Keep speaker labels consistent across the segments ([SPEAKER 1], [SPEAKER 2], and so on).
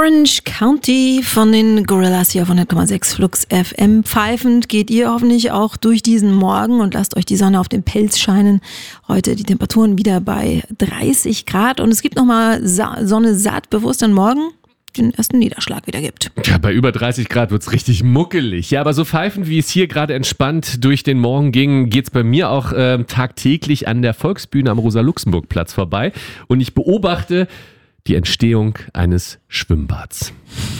[SPEAKER 1] Orange County von den Gorillaz hier auf 100,6 Flux FM. Pfeifend geht ihr hoffentlich auch durch diesen Morgen und lasst euch die Sonne auf den Pelz scheinen. Heute die Temperaturen wieder bei 30 Grad und es gibt nochmal Sonne satt, bevor es dann morgen den ersten Niederschlag wieder gibt.
[SPEAKER 2] Ja, bei über 30 Grad wird's richtig muckelig. Ja, aber so pfeifend, wie es hier gerade entspannt durch den Morgen ging, geht's bei mir auch tagtäglich an der Volksbühne am Rosa-Luxemburg-Platz vorbei. Und ich beobachte die Entstehung eines Schwimmbads.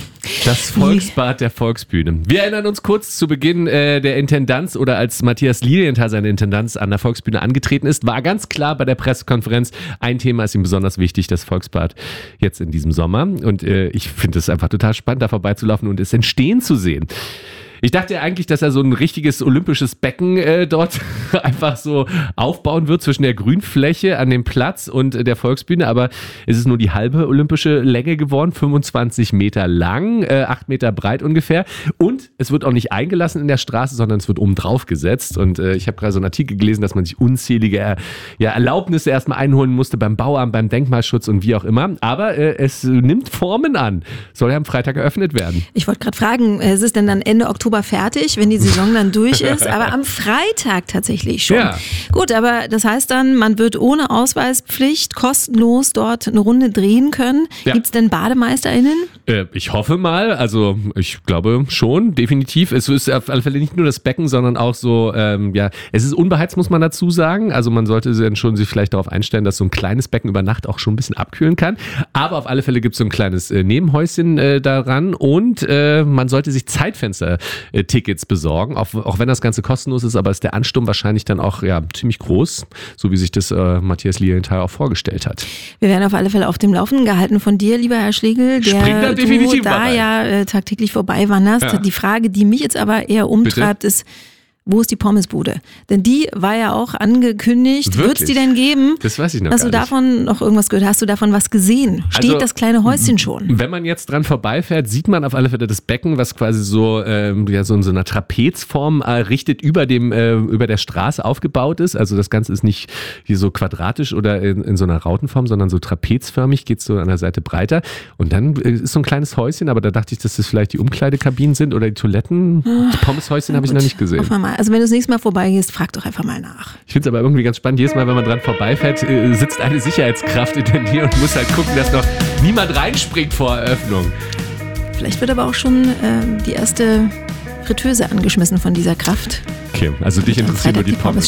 [SPEAKER 2] Das Volksbad der Volksbühne. Wir erinnern uns kurz zu Beginn der Intendanz oder als Matthias Lilienthal seine Intendanz an der Volksbühne angetreten ist, war ganz klar bei der Pressekonferenz, ein Thema ist ihm besonders wichtig, das Volksbad jetzt in diesem Sommer. Und ich finde es einfach total spannend, da vorbeizulaufen und es entstehen zu sehen. Ich dachte ja eigentlich, dass er so ein richtiges olympisches Becken dort einfach so aufbauen wird zwischen der Grünfläche an dem Platz und der Volksbühne, aber es ist nur die halbe olympische Länge geworden, 25 Meter lang, 8 Meter breit ungefähr und es wird auch nicht eingelassen in der Straße, sondern es wird oben drauf gesetzt und ich habe gerade so einen Artikel gelesen, dass man sich unzählige Erlaubnisse erstmal einholen musste beim Bauamt, beim Denkmalschutz und wie auch immer, aber es nimmt Formen an, soll ja am Freitag eröffnet werden.
[SPEAKER 1] Ich wollte gerade fragen, ist es denn dann Ende Oktober fertig, wenn die Saison dann durch ist, aber am Freitag tatsächlich schon. Ja. Gut, aber das heißt dann, man wird ohne Ausweispflicht kostenlos dort eine Runde drehen können. Ja. Gibt es denn BademeisterInnen?
[SPEAKER 2] Ich hoffe mal, also ich glaube schon, definitiv. Es ist auf alle Fälle nicht nur das Becken, sondern auch so, es ist unbeheizt, muss man dazu sagen. Also man sollte dann schon sich vielleicht darauf einstellen, dass so ein kleines Becken über Nacht auch schon ein bisschen abkühlen kann. Aber auf alle Fälle gibt es so ein kleines Nebenhäuschen daran und man sollte sich Zeitfenster-Tickets besorgen, auch wenn das Ganze kostenlos ist, aber ist der Ansturm wahrscheinlich dann auch ziemlich groß, so wie sich das Matthias Lilienthal auch vorgestellt hat.
[SPEAKER 1] Wir werden auf alle Fälle auf dem Laufenden gehalten von dir, lieber Herr Schlegel, der
[SPEAKER 2] definitiv
[SPEAKER 1] da tagtäglich vorbei wanderst. Ja. Die Frage, die mich jetzt aber eher umtreibt, ist, wo ist die Pommesbude? Denn die war ja auch angekündigt. Wird es die denn geben?
[SPEAKER 2] Das weiß ich noch
[SPEAKER 1] Hast du davon noch irgendwas gehört? Hast du davon was gesehen? Steht das kleine Häuschen schon?
[SPEAKER 2] Wenn man jetzt dran vorbeifährt, sieht man auf alle Fälle das Becken, was quasi so in so einer Trapezform richtet über der Straße aufgebaut ist. Also das Ganze ist nicht hier so quadratisch oder in so einer Rautenform, sondern so trapezförmig, geht so an der Seite breiter. Und dann ist so ein kleines Häuschen, aber da dachte ich, dass das vielleicht die Umkleidekabinen sind oder die Toiletten. Die Pommeshäuschen habe ich noch nicht gesehen.
[SPEAKER 1] Also wenn du das nächste Mal vorbeigehst, frag doch einfach mal nach.
[SPEAKER 2] Ich finde es aber irgendwie ganz spannend. Jedes Mal, wenn man dran vorbeifährt, sitzt eine Sicherheitskraft in der Nähe und muss halt gucken, dass noch niemand reinspringt vor Eröffnung.
[SPEAKER 1] Vielleicht wird aber auch schon die erste Fritteuse angeschmissen von dieser Kraft.
[SPEAKER 2] Okay, also dich interessiert nur die Pommes.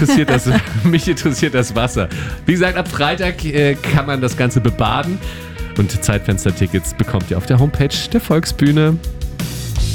[SPEAKER 2] Mich interessiert das Wasser. Wie gesagt, ab Freitag kann man das Ganze bebaden und Zeitfenstertickets bekommt ihr auf der Homepage der Volksbühne.